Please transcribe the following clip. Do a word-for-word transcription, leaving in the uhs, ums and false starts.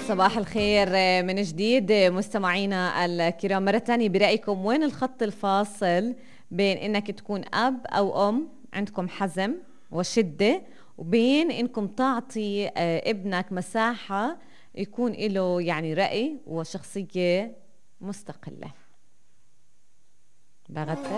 صباح الخير من جديد مستمعينا الكرام. مرة تانية، برأيكم وين الخط الفاصل بين إنك تكون أب أو أم عندكم حزم وشدة، وبين إنكم تعطي ابنك مساحة يكون له يعني رأي وشخصية مستقلة؟ بغتة